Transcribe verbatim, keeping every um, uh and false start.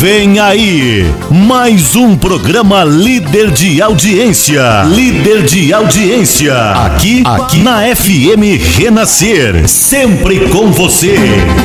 Vem aí, mais um programa líder de audiência. Líder de audiência. Aqui, aqui na F M Renascer. Sempre com você.